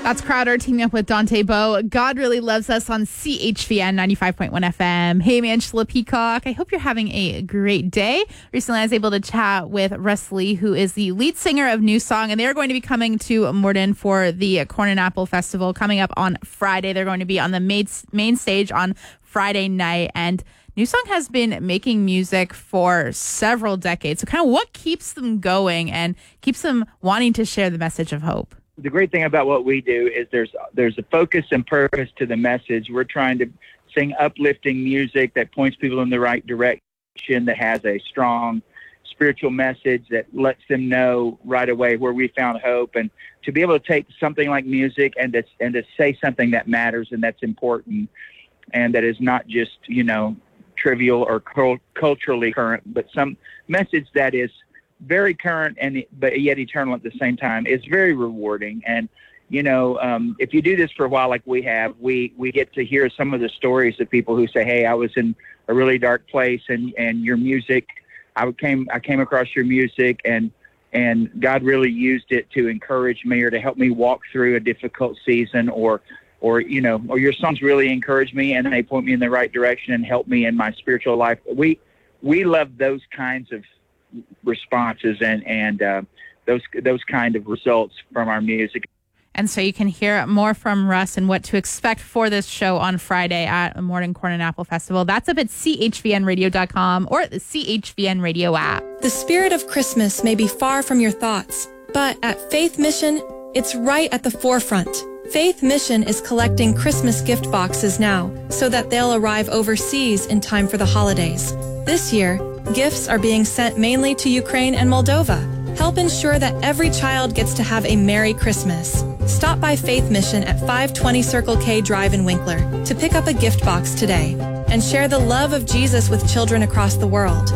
That's Crowder teaming up with Dante Bowe. God Really Loves Us on CHVN 95.1 FM. Hey, I'm Angela Peacock. I hope you're having a great day. Recently, I was able to chat with Russ Lee, who is the lead singer of New Song, and they're going to be coming to Morden for the Corn and Apple Festival coming up on Friday. They're going to be on the main stage on Friday night, and New Song has been making music for several decades. So kind of what keeps them going and keeps them wanting to share the message of hope? The great thing about what we do is there's a focus and purpose to the message. We're trying to sing uplifting music that points people in the right direction, that has a strong spiritual message that lets them know right away where we found hope, and to be able to take something like music and to say something that matters and that's important and that is not just, trivial or culturally current, but some message that is very current but yet eternal at the same time. It's very rewarding. And if you do this for a while like we have, we get to hear some of the stories of people who say, hey, I was in a really dark place and your music, I came across your music and God really used it to encourage me or to help me walk through a difficult season, or your songs really encourage me and they point me in the right direction and help me in my spiritual life. We love those kinds of responses and those kind of results from our music. And so you can hear more from Russ and what to expect for this show on Friday at the Morden Corn and Apple Festival. That's up at chvnradio.com or the CHVN Radio app. The spirit of Christmas may be far from your thoughts, but at Faith Mission, it's right at the forefront. Faith Mission is collecting Christmas gift boxes now so that they'll arrive overseas in time for the holidays. This year, gifts are being sent mainly to Ukraine and Moldova. Help ensure that every child gets to have a Merry Christmas. Stop by Faith Mission at 520 Circle K Drive in Winkler to pick up a gift box today and share the love of Jesus with children across the world.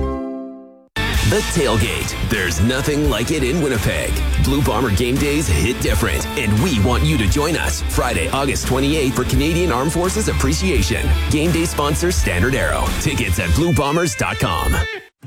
The Tailgate. There's nothing like it in Winnipeg. Blue Bomber game days hit different, and we want you to join us Friday, August 28th for Canadian Armed Forces Appreciation. Game day sponsor Standard Arrow. Tickets at bluebombers.com.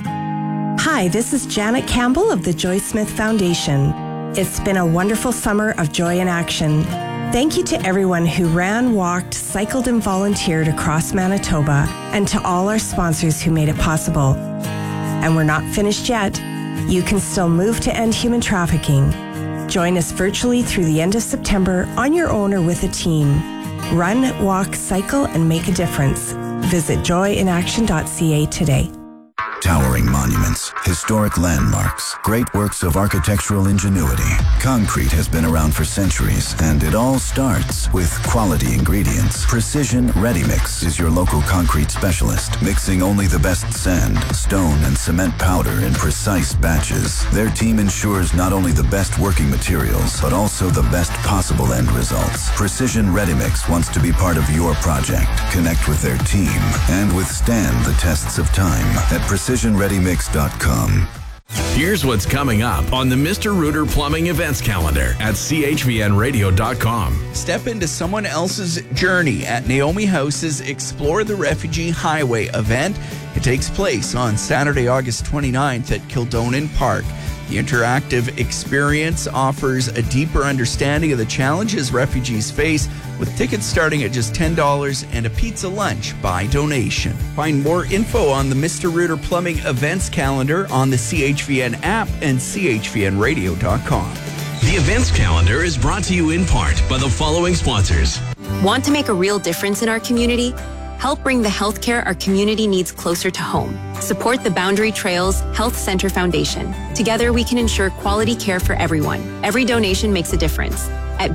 Hi, this is Janet Campbell of the Joy Smith Foundation. It's been a wonderful summer of joy in action. Thank you to everyone who ran, walked, cycled, and volunteered across Manitoba, and to all our sponsors who made it possible. And we're not finished yet. You can still move to end human trafficking. Join us virtually through the end of September on your own or with a team. Run, walk, cycle, and make a difference. Visit joyinaction.ca today. Towering monuments, historic landmarks, great works of architectural ingenuity. Concrete has been around for centuries, and it all starts with quality ingredients. Precision Ready Mix is your local concrete specialist, mixing only the best sand, stone, and cement powder in precise batches. Their team ensures not only the best working materials, but also the best possible end results. Precision Ready Mix wants to be part of your project. Connect with their team and withstand the tests of time at precisionreadymix.com. Here's what's coming up on the Mr. Rooter Plumbing events calendar at chvnradio.com. Step into someone else's journey at Naomi House's Explore the Refugee Highway event. It takes place on Saturday, August 29th at Kildonan Park. The interactive experience offers a deeper understanding of the challenges refugees face, with tickets starting at just $10 and a pizza lunch by donation. Find more info on the Mr. Rooter Plumbing events calendar on the CHVN app and chvnradio.com. The events calendar is brought to you in part by the following sponsors. Want to make a real difference in our community? Help bring the healthcare our community needs closer to home. Support the Boundary Trails Health Center Foundation. Together, we can ensure quality care for everyone. Every donation makes a difference. At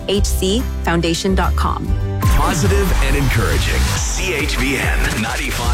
bthcfoundation.com. Positive and encouraging. CHVN 95.